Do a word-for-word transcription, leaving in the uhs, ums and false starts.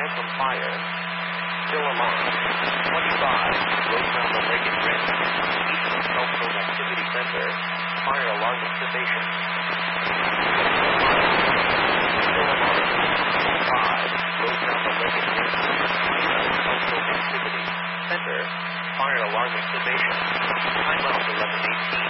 from fire. Still alarm. twenty-five, Roadbound the Lake and Ridge. Eastern Cell Phone Activity Center. Fire alarm activation. Still alarm. five, Roadbound the Lake and Ridge. Eastern Cell Phone Activity Center. Fire alarm activation. Timeout eleven eighteen.